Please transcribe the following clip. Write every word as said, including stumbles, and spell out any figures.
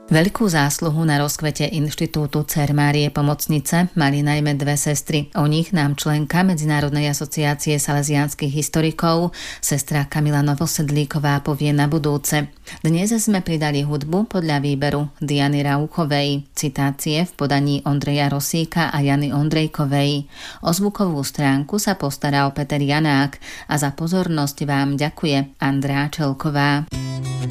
Veľkú zásluhu na rozkvete Inštitútu Dcér Márie Pomocnice mali najmä dve sestry. O nich nám členka Medzinárodnej asociácie salesiánskych historikov, sestra Kamila Novosedlíková, povie na budúce. Dnes sme pridali hudbu podľa výberu Diany Rauchovej, citácie v podaní Ondreja Rosíka a Jany Ondrejkovej. O zvukovú stránku sa postaral Peter Janák a za pozornosť vám ďakuje Andrá Čelková.